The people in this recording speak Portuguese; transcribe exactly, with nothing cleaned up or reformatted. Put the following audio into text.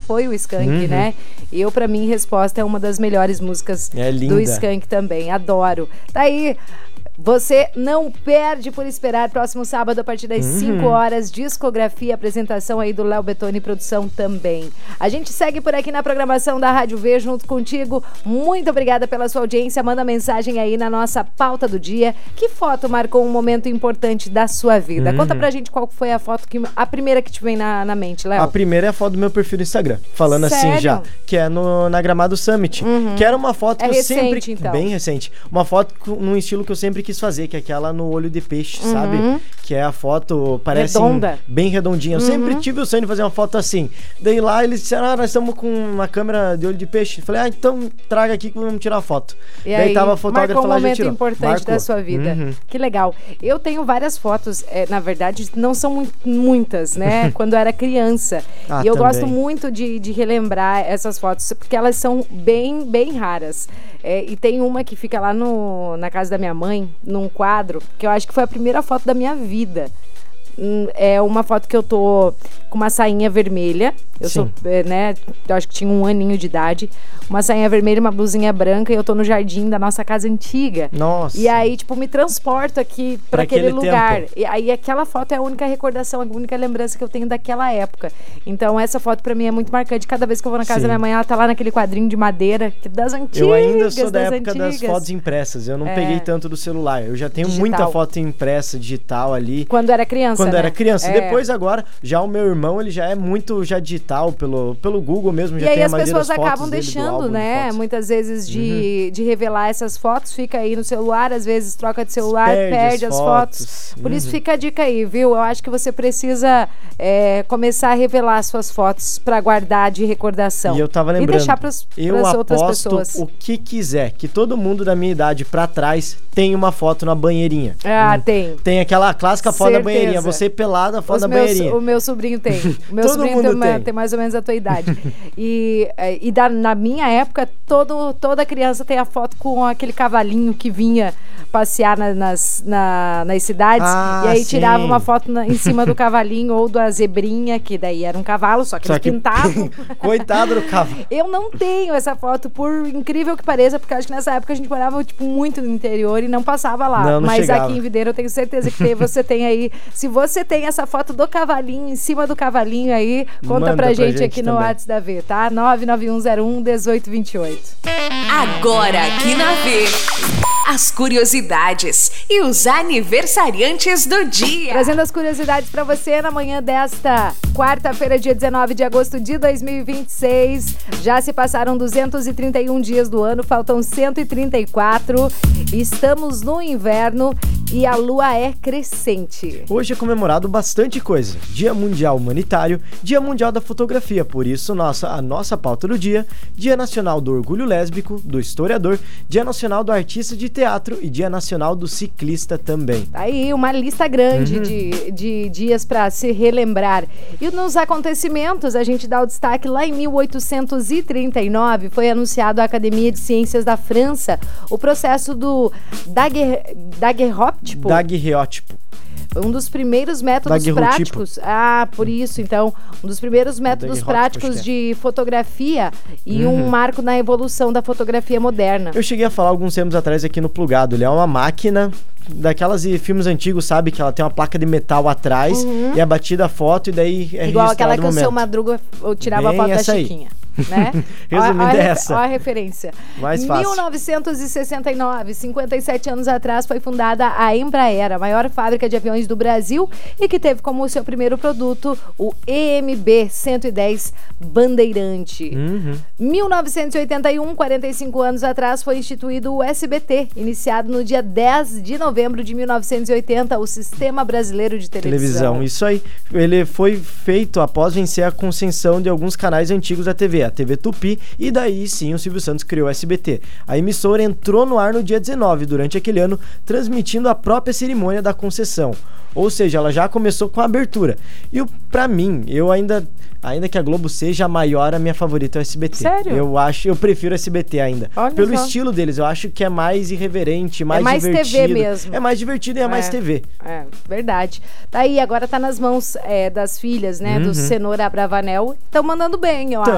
foi o Skank, Uhum. né? Eu, pra mim, Resposta é uma das melhores músicas É linda. do Skank também. Adoro. Tá aí. Você não perde por esperar. Próximo sábado, a partir das Uhum. cinco horas, discografia, apresentação aí do Léo Bettoni, produção também. A gente segue por aqui na programação da Rádio V, junto contigo. Muito obrigada pela sua audiência. Manda mensagem aí na nossa pauta do dia. Que foto marcou um momento importante da sua vida? Uhum. Conta pra gente qual foi a foto, que a primeira que te vem na, na mente, Léo. A primeira é a foto do meu perfil do Instagram, falando Sério? assim já, que é no, na Gramado Summit, Uhum. que era uma foto É que eu recente, sempre, então. bem recente, uma foto com- num estilo que eu sempre quis fazer, que é aquela no olho de peixe, Uhum. sabe? Que é a foto, parece Redonda. assim, bem redondinha. Eu Uhum. sempre tive o sonho de fazer uma foto assim. Daí lá eles disseram, ah, nós estamos com uma câmera de olho de peixe. Falei, ah, então traga aqui que vamos tirar a foto. E Daí aí, tava a fotógrafa marcou um lá e já momento tirou. importante Marcou. da sua vida. Uhum. Que legal. Eu tenho várias fotos, é, na verdade, não são mu- muitas, né? Quando eu era criança. Ah, e eu também. gosto muito de, de relembrar essas fotos, porque elas são bem, bem raras. É, e tem uma que fica lá no, na casa da minha mãe, num quadro, que eu acho que foi a primeira foto da minha vida. Hum, É uma foto que eu tô com uma sainha vermelha. Eu Sim. sou, é, né? Eu acho que tinha um aninho de idade. Uma sainha vermelha, uma blusinha branca, e eu tô no jardim da nossa casa antiga. Nossa. E aí, tipo, me transporto aqui pra Pra aquele, aquele lugar. tempo. E aí, aquela foto é a única recordação, a única lembrança que eu tenho daquela época. Então, essa foto pra mim é muito marcante. Cada vez que eu vou na casa Sim. da minha mãe, ela tá lá naquele quadrinho de madeira, que das antigas. Eu ainda sou da das época das antigas. fotos impressas. Eu não É. peguei tanto do celular. Eu já tenho Digital. muita foto impressa, digital ali. Quando era criança, Quando né? era criança. É. Depois agora, já o meu irmão, ele já é muito já digital pelo, pelo Google mesmo, E já aí tem a as maioria pessoas das fotos acabam dele do deixando, álbum de né? fotos. Muitas vezes de, de revelar essas fotos, fica aí no celular, às vezes troca de celular, perde, Perde as as fotos. fotos. Por isso Uhum. fica a dica aí, viu? Eu acho que você precisa é, começar a revelar as suas fotos pra guardar de recordação. E eu tava E lembrando, deixar pras, eu pras outras aposto pessoas. o que quiser, que todo mundo da minha idade pra trás tem uma foto na banheirinha. Ah, Hum. tem. Tem aquela clássica foto da Certeza. banheirinha, você pelada, foto Os da meus- banheirinha. o meu sobrinho tem. O meu Todo sobrinho mundo tem, uma- tem. tem mais ou menos a tua idade. E, é, e da, na minha época, todo, toda criança tem a foto com aquele cavalinho que vinha passear na- nas, na- nas cidades. Ah, e aí tirava sim. uma foto na- em cima do cavalinho ou da zebrinha, que daí era um cavalo, só que Só eles que- pintavam. Coitado do cavalo. Eu não tenho essa foto, por incrível que pareça, porque acho que nessa época a gente morava tipo, muito no interior e não passava lá. Não, não Mas chegava. aqui em Videira eu tenho certeza que tem, você tem aí. Se você tem essa foto do cavalinho, em cima do cavalinho aí, conta Manda pra, pra gente, gente aqui no também. WhatsApp da V, tá? nove nove um zero um um oito dois oito. Agora aqui na V, as curiosidades e os aniversariantes do dia. Trazendo as curiosidades pra você na manhã desta quarta-feira, dia dezenove de agosto de dois mil e vinte e seis. Já se passaram duzentos e trinta e um dias do ano, faltam cento e trinta e quatro. Estamos no inverno e a lua é crescente. Hoje é comemorado bastante coisa. Dia Mundial Humanitário, Dia Mundial da Fotografia, por isso nossa, a nossa pauta do dia, Dia Nacional do Orgulho Lésbico, do Historiador, Dia Nacional do Artista de Teatro e Dia Nacional do Ciclista também. Tá aí uma lista grande Uhum. de, de dias para se relembrar. E nos acontecimentos, a gente dá o destaque lá em mil oitocentos e trinta e nove, foi anunciado à Academia de Ciências da França o processo do daguer, daguerreótipo. Daguerreótipo. Um dos primeiros métodos Daguerreotipo. práticos. Ah, por isso, então, um dos primeiros métodos Daguerreótipo, práticos acho de fotografia e Uhum. um marco na evolução da fotografia moderna. Eu cheguei a falar alguns tempos atrás aqui no Plugado. Ele é uma máquina daquelas de filmes antigos, sabe? Que ela tem uma placa de metal atrás Uhum. e é batida a foto e daí é Igual aquela registrado que o o seu momento. Madruga eu tirava Bem a foto da essa aí. Chiquinha. Né? Resumindo, Ó a- ó a é ref- essa. ó a referência. Mais fácil. mil novecentos e sessenta e nove, cinquenta e sete anos atrás, foi fundada a Embraer, a maior fábrica de aviões do Brasil e que teve como seu primeiro produto o E M B cento e dez Bandeirante. Uhum. mil novecentos e oitenta e um, quarenta e cinco anos atrás, foi instituído o S B T, iniciado no dia dez de novembro de mil novecentos e oitenta, o Sistema Brasileiro de Televisão. Televisão, isso aí. Ele foi feito após vencer a concessão de alguns canais antigos da T V, a T V Tupi, e daí sim o Silvio Santos criou o S B T. A emissora entrou no ar no dia dezenove, durante aquele ano, transmitindo a própria cerimônia da concessão. Ou seja, ela já começou com a abertura. E o- pra mim, eu ainda, ainda que a Globo seja a maior, a minha favorita é o S B T. Sério? Eu acho, eu prefiro o S B T ainda. Olha Pelo só. estilo deles, eu acho que é mais irreverente, mais, mais T V divertido. mesmo. É mais divertido e é, mais É. T V. É, verdade. Tá aí, agora tá nas mãos é, das filhas, né, do Uhum. Cenoura Abravanel. Estão mandando bem, eu Tão.